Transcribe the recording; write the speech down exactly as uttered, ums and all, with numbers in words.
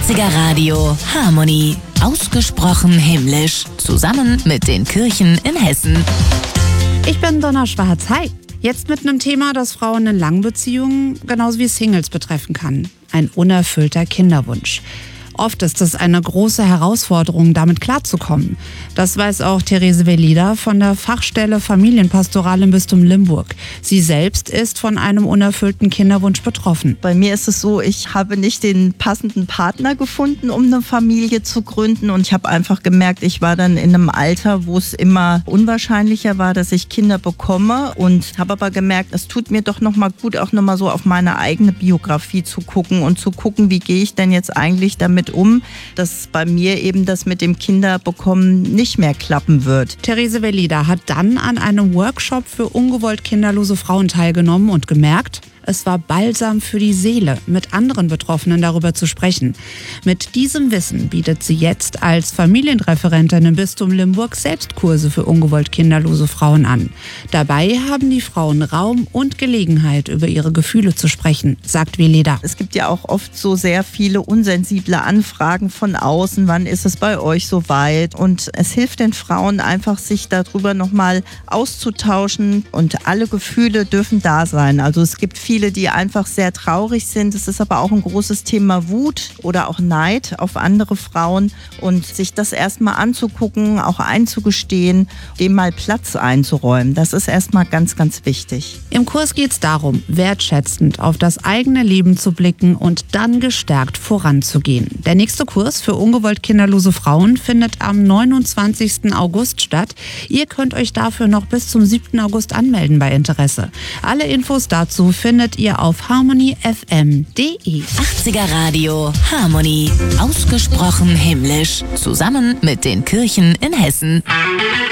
achtziger Radio Harmony. Ausgesprochen himmlisch. Zusammen mit den Kirchen in Hessen. Ich bin Donna Schwarz. Hi. Jetzt mit einem Thema, das Frauen in langen Beziehungen genauso wie Singles betreffen kann. Ein unerfüllter Kinderwunsch. Oft ist es eine große Herausforderung, damit klarzukommen. Das weiß auch Therese Velida von der Fachstelle Familienpastoral im Bistum Limburg. Sie selbst ist von einem unerfüllten Kinderwunsch betroffen. Bei mir ist es so, ich habe nicht den passenden Partner gefunden, um eine Familie zu gründen. Und ich habe einfach gemerkt, ich war dann in einem Alter, wo es immer unwahrscheinlicher war, dass ich Kinder bekomme. Und habe aber gemerkt, es tut mir doch nochmal gut, auch nochmal so auf meine eigene Biografie zu gucken und zu gucken, wie gehe ich denn jetzt eigentlich damit um, dass bei mir eben das mit dem Kinderbekommen nicht mehr klappen wird. Therese Velida hat dann an einem Workshop für ungewollt kinderlose Frauen teilgenommen und gemerkt, es war Balsam für die Seele, mit anderen Betroffenen darüber zu sprechen. Mit diesem Wissen bietet sie jetzt als Familienreferentin im Bistum Limburg Selbstkurse für ungewollt kinderlose Frauen an. Dabei haben die Frauen Raum und Gelegenheit, über ihre Gefühle zu sprechen, sagt Velida. Es gibt ja auch oft so sehr viele unsensible Anfragen von außen. Wann ist es bei euch soweit? Und es hilft den Frauen einfach, sich darüber nochmal auszutauschen. Und alle Gefühle dürfen da sein. Also es gibt viele Viele, die einfach sehr traurig sind. Es ist aber auch ein großes Thema Wut oder auch Neid auf andere Frauen. Und sich das erstmal anzugucken, auch einzugestehen, dem mal Platz einzuräumen, das ist erstmal ganz, ganz wichtig. Im Kurs geht es darum, wertschätzend auf das eigene Leben zu blicken und dann gestärkt voranzugehen. Der nächste Kurs für ungewollt kinderlose Frauen findet am neunundzwanzigsten August statt. Ihr könnt euch dafür noch bis zum siebten August anmelden bei Interesse. Alle Infos dazu findet ihr auf harmony f m punkt d e. achtziger Radio Harmony. Ausgesprochen himmlisch. Zusammen mit den Kirchen in Hessen.